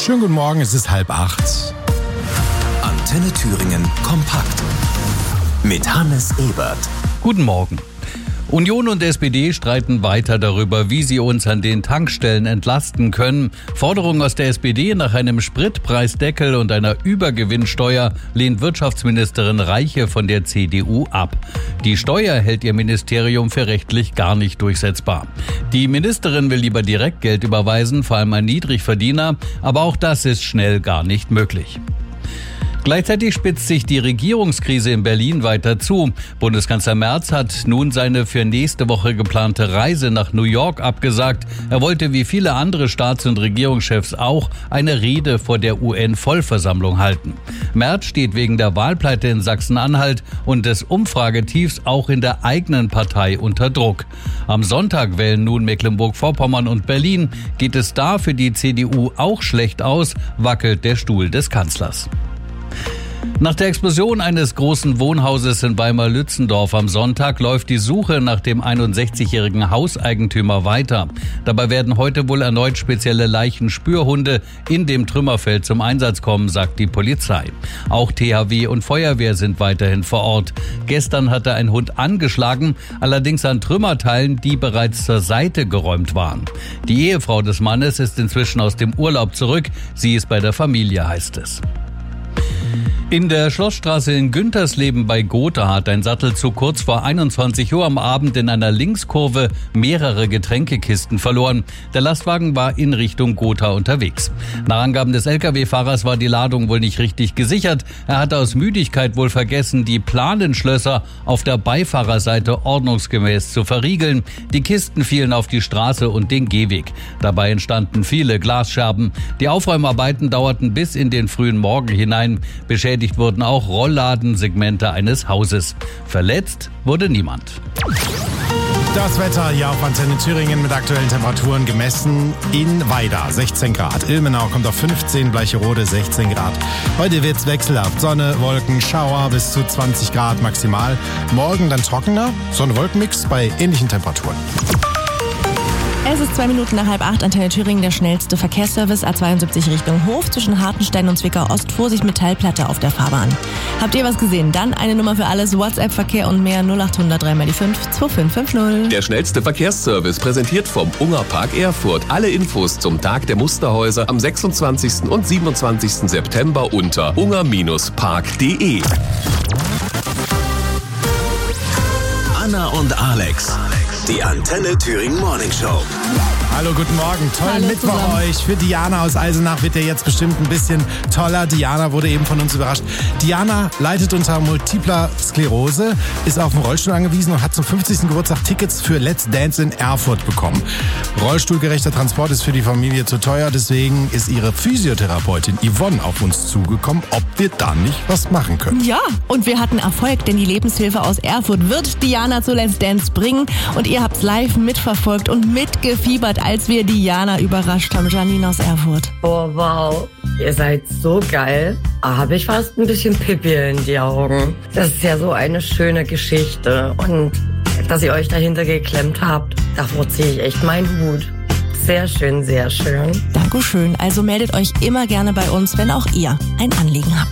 Schönen guten Morgen, es ist 7:30. Antenne Thüringen kompakt mit Hannes Ebert. Guten Morgen. Union und SPD streiten weiter darüber, wie sie uns an den Tankstellen entlasten können. Forderungen aus der SPD nach einem Spritpreisdeckel und einer Übergewinnsteuer lehnt Wirtschaftsministerin Reiche von der CDU ab. Die Steuer hält ihr Ministerium für rechtlich gar nicht durchsetzbar. Die Ministerin will lieber Direktgeld überweisen, vor allem an Niedrigverdiener, aber auch das ist schnell gar nicht möglich. Gleichzeitig spitzt sich die Regierungskrise in Berlin weiter zu. Bundeskanzler Merz hat nun seine für nächste Woche geplante Reise nach New York abgesagt. Er wollte wie viele andere Staats- und Regierungschefs auch eine Rede vor der UN-Vollversammlung halten. Merz steht wegen der Wahlpleite in Sachsen-Anhalt und des Umfragetiefs auch in der eigenen Partei unter Druck. Am Sonntag wählen nun Mecklenburg-Vorpommern und Berlin. Geht es da für die CDU auch schlecht aus, wackelt der Stuhl des Kanzlers. Nach der Explosion eines großen Wohnhauses in Weimar-Lützendorf am Sonntag läuft die Suche nach dem 61-jährigen Hauseigentümer weiter. Dabei werden heute wohl erneut spezielle Leichenspürhunde in dem Trümmerfeld zum Einsatz kommen, sagt die Polizei. Auch THW und Feuerwehr sind weiterhin vor Ort. Gestern hatte ein Hund angeschlagen, allerdings an Trümmerteilen, die bereits zur Seite geräumt waren. Die Ehefrau des Mannes ist inzwischen aus dem Urlaub zurück. Sie ist bei der Familie, heißt es. In der Schlossstraße in Güntersleben bei Gotha hat ein Sattelzug kurz vor 21 Uhr am Abend in einer Linkskurve mehrere Getränkekisten verloren. Der Lastwagen war in Richtung Gotha unterwegs. Nach Angaben des Lkw-Fahrers war die Ladung wohl nicht richtig gesichert. Er hatte aus Müdigkeit wohl vergessen, die Planenschlösser auf der Beifahrerseite ordnungsgemäß zu verriegeln. Die Kisten fielen auf die Straße und den Gehweg. Dabei entstanden viele Glasscherben. Die Aufräumarbeiten dauerten bis in den frühen Morgen hinein. Beschädigt wurden auch Rolladensegmente eines Hauses. Verletzt wurde niemand. Das Wetter hier auf Antenne Thüringen mit aktuellen Temperaturen gemessen in Weida 16 Grad. Ilmenau kommt auf 15, Bleicherode 16 Grad. Heute wird's wechselhaft. Sonne, Wolken, Schauer bis zu 20 Grad maximal. Morgen dann trockener, Sonne-Wolken-Mix bei ähnlichen Temperaturen. Es ist 2 Minuten nach 7:30, Antenne Thüringen, der schnellste Verkehrsservice A72 Richtung Hof zwischen Hartenstein und Zwickau Ost. Vorsicht mit Teilplatte auf der Fahrbahn. Habt ihr was gesehen? Dann eine Nummer für alles, WhatsApp-Verkehr und mehr 0800 3x5 2550. Der schnellste Verkehrsservice präsentiert vom Ungerpark Erfurt. Alle Infos zum Tag der Musterhäuser am 26. und 27. September unter unger-park.de. Anna und Alex, die Antenne Thüringen Morning Show. Hallo, guten Morgen. Tollen Hallo Mittwoch zusammen. euch. Für Diana aus Eisenach wird der jetzt bestimmt ein bisschen toller. Diana wurde eben von uns überrascht. Diana leidet unter multipler Sklerose, ist auf den Rollstuhl angewiesen und hat zum 50. Geburtstag Tickets für Let's Dance in Erfurt bekommen. Rollstuhlgerechter Transport ist für die Familie zu teuer, deswegen ist ihre Physiotherapeutin Yvonne auf uns zugekommen, ob wir da nicht was machen können. Ja, und wir hatten Erfolg, denn die Lebenshilfe aus Erfurt wird Diana zu Let's Dance bringen. Und ihr habt's live mitverfolgt und mitgefiebert, als wir Diana überrascht haben. Janine aus Erfurt. Oh, wow. Ihr seid so geil. Habe ich fast ein bisschen Pipi in die Augen. Das ist ja so eine schöne Geschichte. Und dass ihr euch dahinter geklemmt habt, davor ziehe ich echt meinen Hut. Sehr schön, sehr schön. Dankeschön. Also meldet euch immer gerne bei uns, wenn auch ihr ein Anliegen habt.